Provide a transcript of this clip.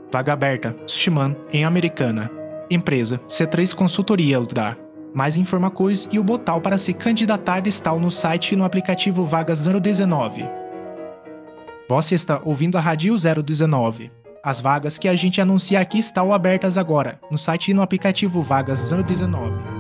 Vaga aberta, Sushman, em Americana. Empresa, C3 Consultoria da. Mais informações e o botão para se candidatar está no site e no aplicativo Vagas 019. Você está ouvindo a Rádio 019. As vagas que a gente anuncia aqui estão abertas agora, no site e no aplicativo Vagas 019.